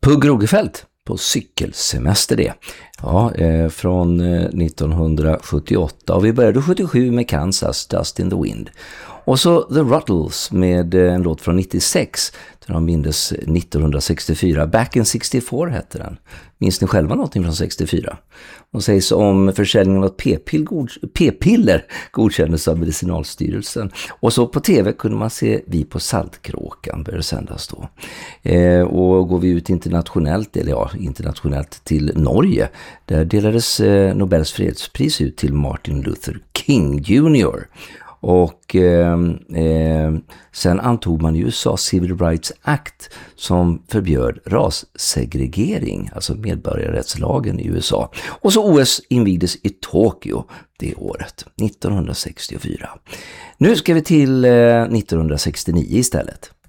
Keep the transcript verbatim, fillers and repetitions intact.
Pugh Rogefeldt på cykelsemester det. Ja, eh, från eh, nittonhundrasjuttioåtta, och vi började sjuttiosju med Kansas, Dust in the Wind. Och så The Ruttles med eh, en låt från nittiosex, där de mindes nittonhundrasextiofyra. Back in sextiofyra hette den. Minns ni själva någonting från sextiofyra? Och sägs om försäljningen av p-pill god, p-piller godkändes av Medicinalstyrelsen. Och så på tv kunde man se Vi på Saltkråkan började sändas då. Eh, och går vi ut internationellt, eller ja, internationellt till Norge, där delades eh, Nobels fredspris ut till Martin Luther King junior Och eh, eh, sen antog man i U S A Civil Rights Act som förbjöd rassegregering, alltså medborgarrättslagen i U S A. Och så O S invigdes i Tokyo det året, nittonhundrasextiofyra. Nu ska vi till eh, nittonhundrasextionio istället.